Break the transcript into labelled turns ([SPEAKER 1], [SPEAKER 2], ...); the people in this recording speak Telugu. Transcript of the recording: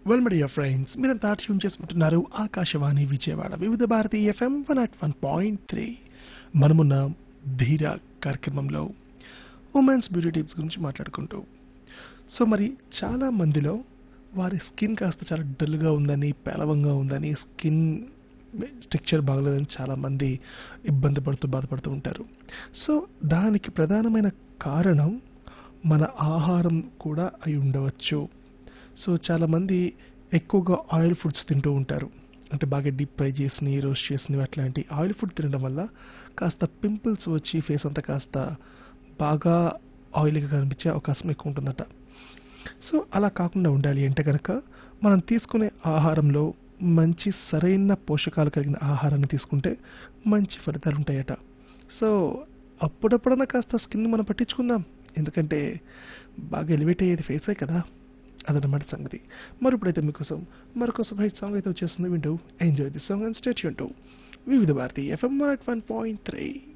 [SPEAKER 1] వెల్ మై డియర్ ఫ్రెండ్స్, మీరంతా ట్యూన్ చేసుకుంటున్నారు ఆకాశవాణి విజయవాడ వివిధ భారతి ఎఫ్ఎం 101.3. మనమున్న ధీర కార్యక్రమంలో ఉమెన్స్ బ్యూటీ టిప్స్ గురించి మాట్లాడుకుంటూ. సో మరి చాలా మందిలో వారి స్కిన్ కాస్త చాలా డల్గా ఉందని, పేలవంగా ఉందని, స్కిన్ స్ట్రక్చర్ బాగలేదని చాలా మంది ఇబ్బంది పడుతూ బాధపడుతూ ఉంటారు. సో దానికి ప్రధానమైన కారణం మన ఆహారం కూడా అయి ఉండవచ్చు. సో చాలామంది ఎక్కువగా ఆయిల్ ఫుడ్స్ తింటూ ఉంటారు. అంటే బాగా డీప్ ఫ్రై చేసినవి, రోస్ట్ చేసినవి అట్లాంటి ఆయిల్ ఫుడ్ తినడం వల్ల కాస్త పింపుల్స్ వచ్చి ఫేస్ అంతా కాస్త బాగా ఆయిల్గా కనిపించే అవకాశం ఎక్కువ ఉంటుందట. సో అలా కాకుండా ఉండాలి అంటే కనుక మనం తీసుకునే ఆహారంలో మంచి సరైన పోషకాలు కలిగిన ఆహారాన్ని తీసుకుంటే మంచి ఫలితాలు ఉంటాయట. సో అప్పుడప్పుడన్నా కాస్త స్కిన్ మనం పట్టించుకుందాం, ఎందుకంటే బాగా ఎలివేట్ అయ్యేది ఫేసే కదా. అదనమాట సంగతి. మరి ఇప్పుడైతే మీకోసం మరొక హైట్ సాంగ్ అయితే వచ్చేస్తుంది. వింటూ enjoy the song and stay tune to వివిధ భారతి ఎఫ్ఎం 101.3.